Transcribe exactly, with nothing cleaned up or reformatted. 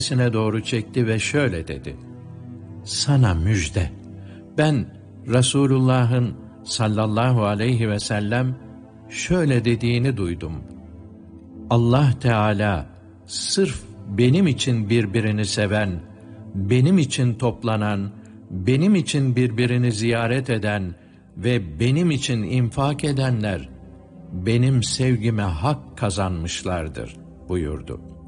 sine doğru çekti ve şöyle dedi: Sana müjde. Ben Resulullah'ın sallallahu aleyhi ve sellem şöyle dediğini duydum. Allah Teala sırf benim için birbirini seven, benim için toplanan, benim için birbirini ziyaret eden ve benim için infak edenler benim sevgime hak kazanmışlardır buyurdu.